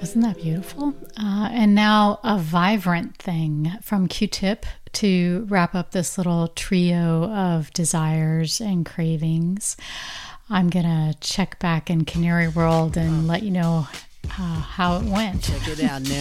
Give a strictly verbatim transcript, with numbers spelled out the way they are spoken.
Isn't that beautiful? Uh, and now a vibrant thing from Q-Tip to wrap up this little trio of desires and cravings. I'm going to check back in Canary World and let you know uh, how it went. Check it out now.